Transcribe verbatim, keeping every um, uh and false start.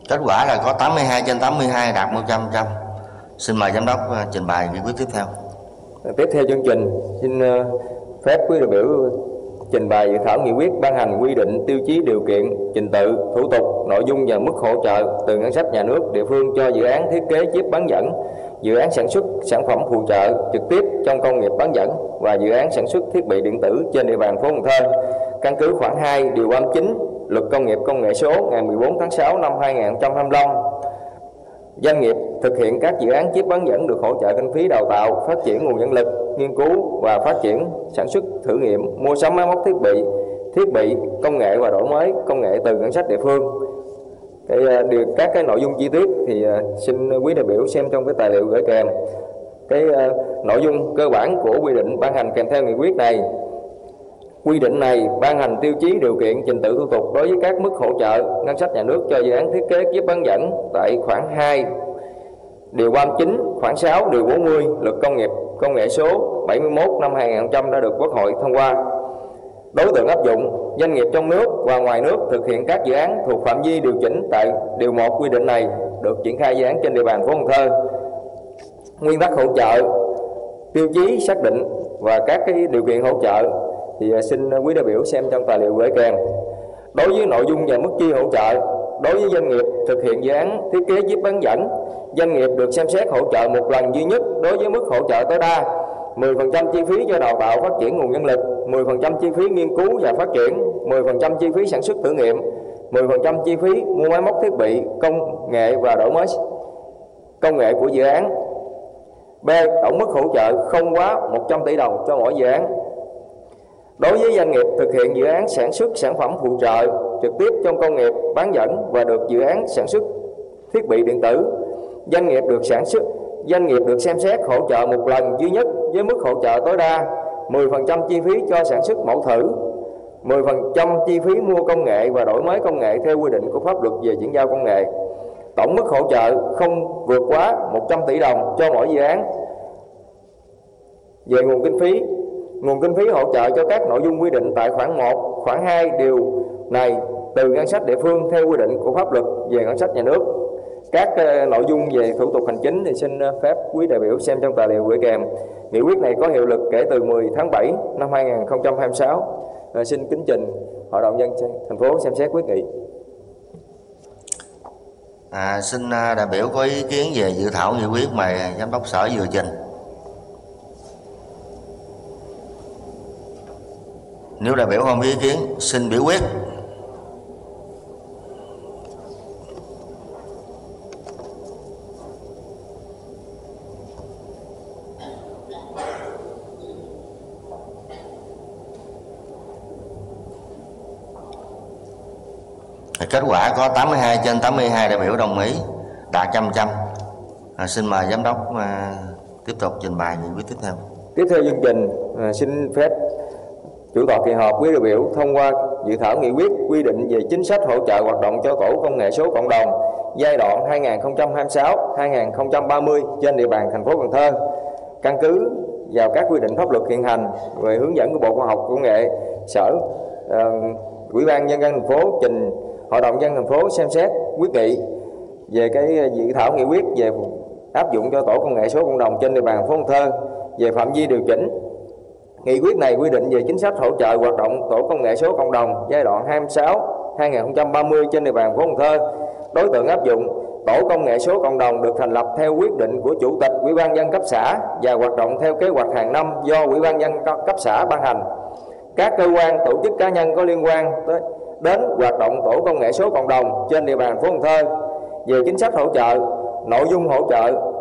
Kết quả là có tám mươi hai trên tám mươi hai, đạt một trăm phần trăm. Xin mời giám đốc trình bày nghị quyết tiếp theo. Tiếp theo chương trình, xin phép quý đại biểu trình bày dự thảo nghị quyết ban hành quy định tiêu chí, điều kiện, trình tự, thủ tục, nội dung và mức hỗ trợ từ ngân sách nhà nước, địa phương cho dự án thiết kế chip bán dẫn, dự án sản xuất sản phẩm phụ trợ trực tiếp trong công nghiệp bán dẫn và dự án sản xuất thiết bị điện tử trên địa bàn phố Cần Thơ. Căn cứ khoản hai điều ba mươi chín Luật Công nghiệp Công nghệ số ngày mười bốn tháng sáu năm hai nghìn không trăm hai mươi lăm, doanh nghiệp thực hiện các dự án chip bán dẫn được hỗ trợ kinh phí đào tạo, phát triển nguồn nhân lực, nghiên cứu và phát triển sản xuất thử nghiệm, mua sắm máy móc thiết bị, thiết bị công nghệ và đổi mới công nghệ từ ngân sách địa phương. Cái, điều, các cái nội dung chi tiết thì xin quý đại biểu xem trong cái tài liệu gửi kèm. Cái uh, nội dung cơ bản của quy định ban hành kèm theo nghị quyết này. Quy định này ban hành tiêu chí, điều kiện, trình tự, thủ tục đối với các mức hỗ trợ ngân sách nhà nước cho dự án thiết kế chip bán dẫn tại khoản hai điều ba mươi chín, khoản sáu điều bốn mươi Luật Công nghiệp Công nghệ số bảy mươi mốt năm hai nghìn không trăm đã được Quốc hội thông qua. Đối tượng áp dụng: doanh nghiệp trong nước và ngoài nước thực hiện các dự án thuộc phạm vi điều chỉnh tại điều một quy định này được triển khai dự án trên địa bàn phố Cần Thơ. Nguyên tắc hỗ trợ, tiêu chí xác định và các cái điều kiện hỗ trợ thì xin quý đại biểu xem trong tài liệu gửi kèm. Đối với nội dung và mức chi hỗ trợ, đối với doanh nghiệp thực hiện dự án thiết kế chip bán dẫn, doanh nghiệp được xem xét hỗ trợ một lần duy nhất đối với mức hỗ trợ tối đa mười phần trăm chi phí cho đào tạo phát triển nguồn nhân lực, mười phần trăm chi phí nghiên cứu và phát triển, mười phần trăm chi phí sản xuất thử nghiệm, mười phần trăm chi phí mua máy móc thiết bị, công nghệ và đổi mới công nghệ của dự án. B. Tổng mức hỗ trợ không quá một trăm tỷ đồng cho mỗi dự án. Đối với doanh nghiệp thực hiện dự án sản xuất sản phẩm phụ trợ trực tiếp trong công nghiệp bán dẫn và được dự án sản xuất thiết bị điện tử, doanh nghiệp được sản xuất doanh nghiệp được xem xét hỗ trợ một lần duy nhất với mức hỗ trợ tối đa mười phần trăm chi phí cho sản xuất mẫu thử, mười phần trăm chi phí mua công nghệ và đổi mới công nghệ theo quy định của pháp luật về chuyển giao công nghệ. Tổng mức hỗ trợ không vượt quá một trăm tỷ đồng cho mỗi dự án. Về nguồn kinh phí, nguồn kinh phí hỗ trợ cho các nội dung quy định tại khoản một, khoản hai điều này từ ngân sách địa phương theo quy định của pháp luật về ngân sách nhà nước. Các uh, nội dung về thủ tục hành chính thì xin uh, phép quý đại biểu xem trong tài liệu gửi kèm. Nghị quyết này có hiệu lực kể từ mười tháng bảy năm hai nghìn không trăm hai mươi sáu. Uh, xin kính trình Hội đồng nhân dân thành phố xem xét quyết nghị. À, xin uh, đại biểu có ý kiến về dự thảo nghị quyết mà giám đốc sở vừa trình. Nếu đại biểu không có ý kiến, xin biểu quyết. Kết quả có tám mươi hai trên tám mươi hai đại biểu đồng ý, đạt một trăm phần trăm. À, xin mời giám đốc à, tiếp tục trình bày nghị quyết tiếp theo. Tiếp theo chương trình, à, xin phép chủ tọa kỳ họp quý đại biểu thông qua dự thảo nghị quyết quy định về chính sách hỗ trợ hoạt động cho tổ công nghệ số cộng đồng giai đoạn hai nghìn không trăm hai mươi sáu đến hai nghìn không trăm ba mươi trên địa bàn thành phố Cần Thơ. Căn cứ vào các quy định pháp luật hiện hành về hướng dẫn của Bộ Khoa học Công nghệ, Sở, uh, Ủy ban nhân dân thành phố trình Hội đồng nhân dân thành phố xem xét quyết nghị về cái dự thảo nghị quyết về áp dụng cho tổ công nghệ số cộng đồng trên địa bàn phố Cần Thơ về phạm vi điều chỉnh. Nghị quyết này quy định về chính sách hỗ trợ hoạt động tổ công nghệ số cộng đồng giai đoạn hai mươi sáu đến hai nghìn không trăm ba mươi trên địa bàn phố Cần Thơ. Đối tượng áp dụng: tổ công nghệ số cộng đồng được thành lập theo quyết định của Chủ tịch Ủy ban nhân dân cấp xã và hoạt động theo kế hoạch hàng năm do Ủy ban nhân dân cấp xã ban hành. Các cơ quan, tổ chức, cá nhân có liên quan tới đến hoạt động tổ công nghệ số cộng đồng trên địa bàn phố Cần Thơ. Về chính sách hỗ trợ, nội dung hỗ trợ